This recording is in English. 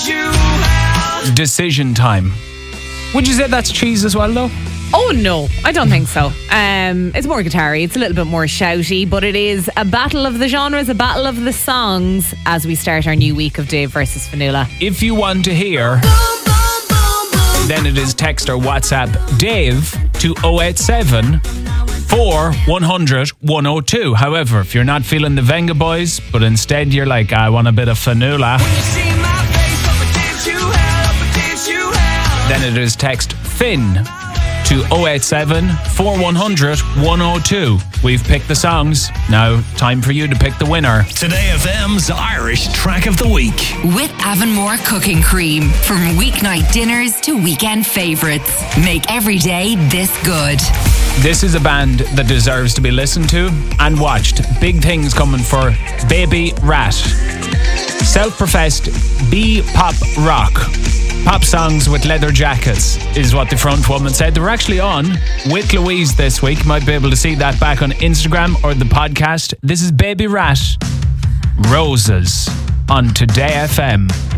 Decision Time. Would you say that's cheese as well, though? Oh no, I don't think so. It's more guitar-y, it's a little bit more shouty, but it is a battle of the genres, a battle of the songs as we start our new week of Dave versus Fionnuala. If you want to hear, then it is text or WhatsApp Dave to 087 4100 102. However, if you're not feeling the Venga Boys, but instead you're like, I want a bit of Fionnuala, then it is text Finn to 087 4100 102. We've picked the songs. Now, time for you to pick the winner. Today FM's Irish Track of the Week. With Avonmore Cooking Cream. From weeknight dinners to weekend favourites. Make every day this good. This is a band that deserves to be listened to and watched. Big things coming for Baby Rat. Self-professed B-pop rock. Pop songs with leather jackets is what the front woman said. They were actually on with Louise this week. Might be able to see that back on Instagram or the podcast. This is Baby Rat, Roses on Today FM.